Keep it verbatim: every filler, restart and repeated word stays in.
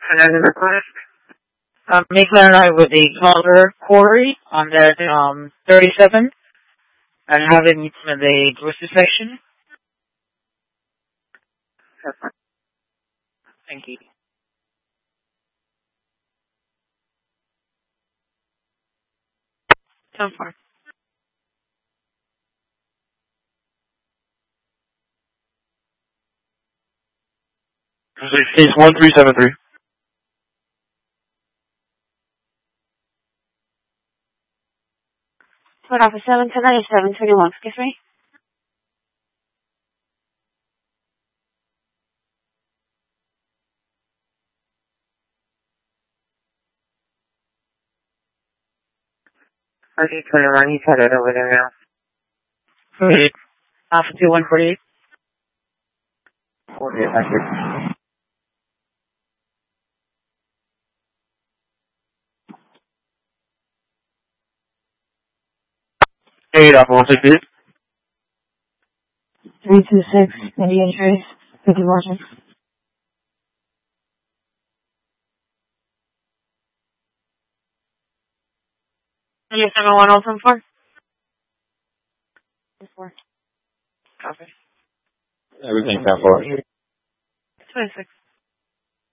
Another request? Um, make that and I with the caller Corey on that um thirty-seven and have him in the grocery section. Thank you. So far. Case one three seven three. Put off a seven ten ninety-seven twenty-one. Excuse me. Okay, twenty-one, he's headed over there now. forty-eight. Alpha two one forty-eight. forty-eight, thank you. eight Alpha one sixty-eight. three two six, Indian Trace, fifty Washington. Yes, seven one oh seven four. four. Copy. Everything ten four. twenty-six.